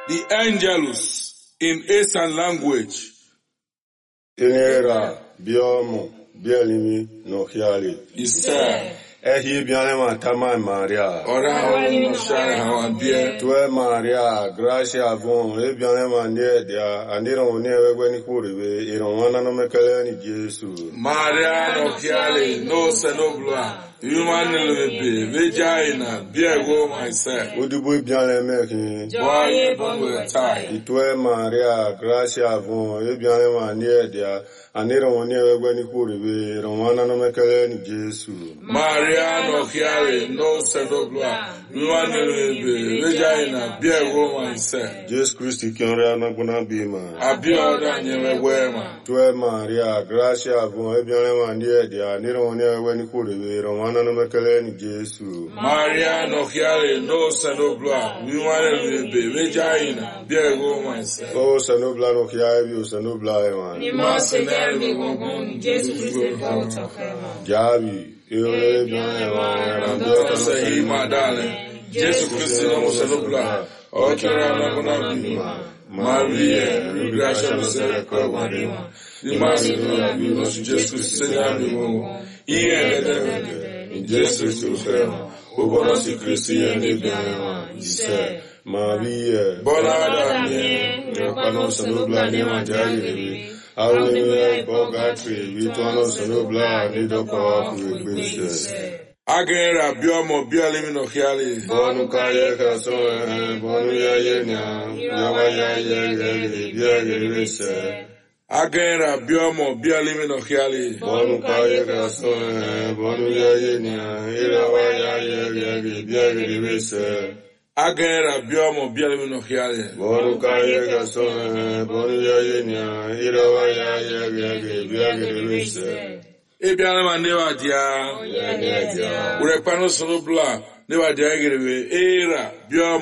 the Angelus in Eastern language. Tenera, biomo, bielimi, no hiali. Isa. Ehi bianema tama Maria. Ora no share how bia. Tue Maria, gracia bon, e bianema nie dia, andiro ne wegweni kuriwe, ironwana no mekele ni Jesu. Maria no hiali, no senobla. Human lebe, vagina, biego myself. Udubu bianema ki. Boy, bongo tie. Itue Maria, gracia bon, e bianema nie dia, andiro ne wegweni kuriwe, ironwana no mekele ni Jesu. Maria no hiali, no senobla. Human lebe, vagina, biego myself. Jesus Christ kinra na guna bima. Abioda nyewe wema. Tue Maria, gracia bon, e bianema nie dia, andiro ne wegweni kuriwe, ironwana no mekele ni Jesu. Maria no hiale no senobla, human lebe, vagina, biego myself. O sanubla no kia ebi o sanubla ewan. Ni mase derbi gogon, Jesus Christ volta kema. Jabi, ewe bian ewan, Ando sahi madale, Jesus Christ no senobla, okera na kuna bima. Maria, gracia no sere kwa wadima. Ni mase derbi no Jesus Christ senyabi gogon. Iye dede. Jesus Christ, Obono si Christi ene bian ise, Maria, Bona damie, Nepano sanubla ne manjari ebi. Awe me bogatri, vituano sanubla ne doko kuwekwishe. Agera biomo bialimi no hiali. Bonu kaye kaso bonu ya yenya, yawa ya ye biagirese. Agera biomo bialimi no hiali. Bonu kaye kaso bonu ya yenya, yawa ya ye biagirese. Agera biomo bialimi no hiali. Bonu kaye kaso bonu ya yenya, yawa ya ye biagirese. Ebialima newa dia. Urepano sonobla newa dia gerewe era biomo.